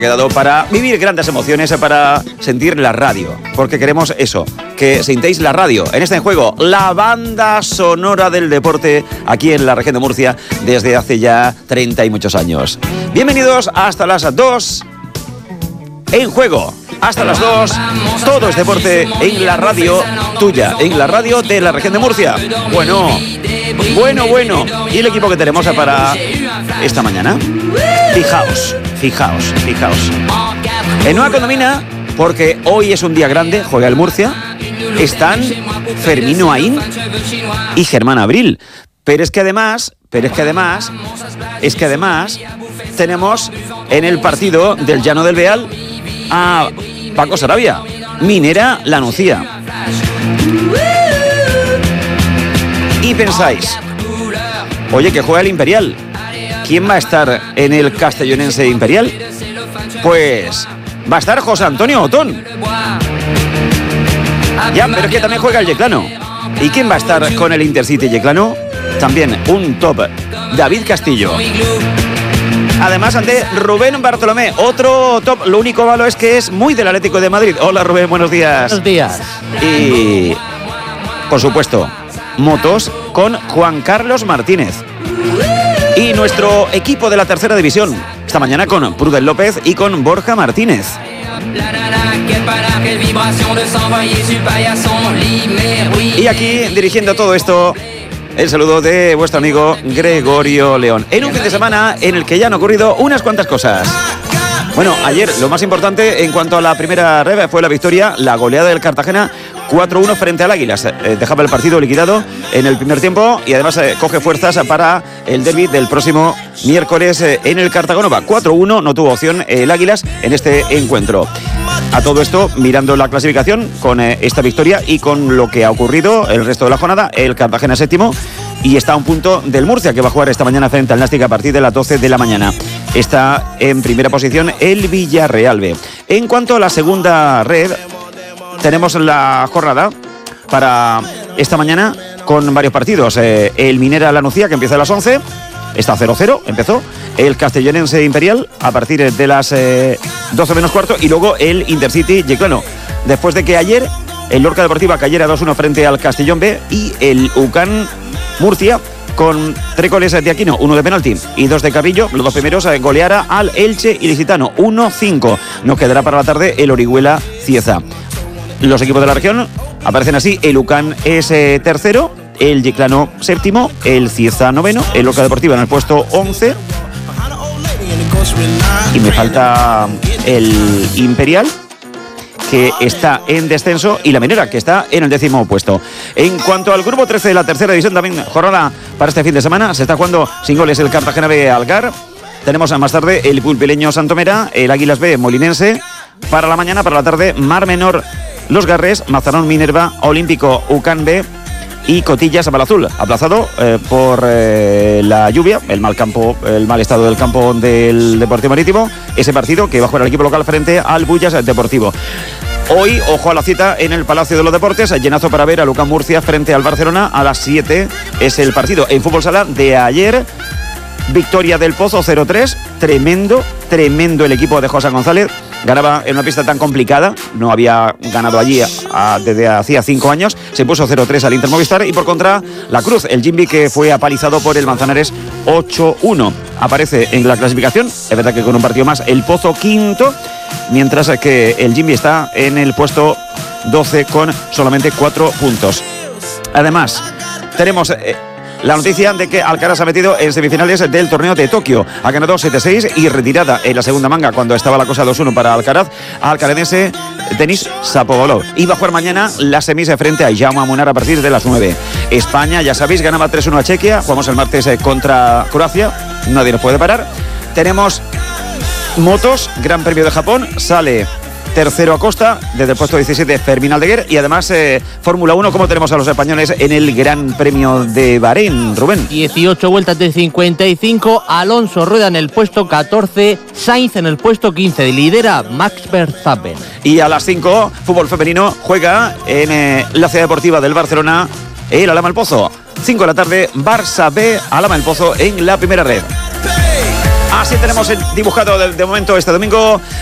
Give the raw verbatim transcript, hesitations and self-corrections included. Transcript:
Quedado para vivir grandes emociones, para sentir la radio, porque queremos eso, que sintáis la radio. En este juego, la banda sonora del deporte aquí en la región de Murcia desde hace ya treinta y muchos años. Bienvenidos hasta las dos en juego. Hasta las dos, todo es deporte en la radio tuya, en la radio de la región de Murcia. Bueno, bueno, bueno. ¿Y el equipo que tenemos para esta mañana? Fijaos, fijaos, fijaos. En Nueva Condomina, porque hoy es un día grande, juega el Murcia, están Fermín Aín y Germán Abril. Pero es que además, pero es que además, es que además tenemos en el partido del Llano del Beal a Paco Sarabia, Minera La Nucía. Y pensáis, oye, que juega el Imperial. ¿Quién va a estar en el Castellonense Imperial? Pues va a estar José Antonio Otón. Ya, pero es que también juega el Yeclano. ¿Y quién va a estar con el Intercity Yeclano? También un top, David Castillo. Además, ante Rubén Bartolomé, otro top. Lo único malo es que es muy del Atlético de Madrid. Hola, Rubén, buenos días. Buenos días. Y, por supuesto, motos con Juan Carlos Martínez. Y nuestro equipo de la tercera división, esta mañana con Prudel López y con Borja Martínez. Y aquí, dirigiendo todo esto, el saludo de vuestro amigo Gregorio León. En un fin de semana en el que ya han ocurrido unas cuantas cosas. Bueno, ayer lo más importante en cuanto a la primera red fue la victoria, la goleada del Cartagena cuatro uno frente al Águilas. Eh, dejaba el partido liquidado en el primer tiempo y además eh, coge fuerzas para el derbi del próximo miércoles eh, en el Cartagonova. cuatro uno, no tuvo opción el Águilas en este encuentro. A todo esto, mirando la clasificación con eh, esta victoria y con lo que ha ocurrido el resto de la jornada, el Cartagena séptimo y está a un punto del Murcia, que va a jugar esta mañana frente al Nástic a partir de las doce de la mañana. Está en primera posición el Villarreal B. En cuanto a la segunda red, tenemos la jornada para esta mañana con varios partidos. Eh, el Minera La Nucía, que empieza a las once, está cero cero, empezó. El Castellonense Imperial a partir de las eh, doce menos cuarto. Y luego el Intercity Yeclano. Después de que ayer el Lorca Deportiva cayera dos uno frente al Castellón B y el U C A N Murcia, con tres goles de Aquino, uno de penalti y dos de Carrillo, los dos primeros, goleara al Elche Ilicitano, uno cinco. Nos quedará para la tarde el Orihuela Cieza. Los equipos de la región aparecen así: el U C A N es eh, tercero, el Yeclano séptimo, el Cieza noveno, el Lorca Deportiva en el puesto once. Y me falta el Imperial, que está en descenso, y la Minera, que está en el décimo puesto. En cuanto al grupo trece de la tercera división, también jornada para este fin de semana. Se está jugando sin goles el Cartagena B Algar. Tenemos más tarde el Pulpileño Santomera, el Águilas B Molinense. Para la mañana, para la tarde, Mar Menor Los Garres, Mazarón Minerva, Olímpico U C A N B y Cotillas Balazul, aplazado eh, por eh, la lluvia, el mal campo, el mal estado del campo del Deportivo Marítimo. Ese partido que va a jugar el equipo local frente al Bullas Deportivo. Hoy, ojo a la cita en el Palacio de los Deportes, llenazo para ver a U C A N Murcia frente al Barcelona a las siete. Es el partido en fútbol sala de ayer. Victoria del Pozo cero tres, tremendo, tremendo el equipo de José González. Ganaba en una pista tan complicada, no había ganado allí a, a, desde hacía cinco años. Se puso cero tres al Inter Movistar. Y por contra, la Cruz, el Jimby, que fue apalizado por el Manzanares ocho uno. Aparece en la clasificación, es verdad que con un partido más, el Pozo quinto, mientras que el Jimby está en el puesto doce con solamente cuatro puntos. Además, tenemos Eh, la noticia de que Alcaraz se ha metido en semifinales del torneo de Tokio. Ha ganado siete seis y retirada en la segunda manga cuando estaba la cosa dos uno para Alcaraz. Alcaradense Denis Shapovalov. Y va a jugar mañana la semis frente a Jaume Munar a partir de las nueve. España, ya sabéis, ganaba tres uno a Chequia. Jugamos el martes contra Croacia. Nadie nos puede parar. Tenemos motos, Gran Premio de Japón. Sale tercero Acosta, desde el puesto diecisiete Fermín Aldeguer. Y además eh, Fórmula uno, como tenemos a los españoles en el Gran Premio de Bahrein, Rubén. dieciocho vueltas de cincuenta y cinco, Alonso rueda en el puesto catorce, Sainz en el puesto quince, lidera Max Verstappen. Y a las cinco, fútbol femenino, juega en eh, la Ciudad Deportiva del Barcelona el Alhama El Pozo. cinco de la tarde, Barça B, Alhama El Pozo en la primera red. Así tenemos el dibujado de, de momento este domingo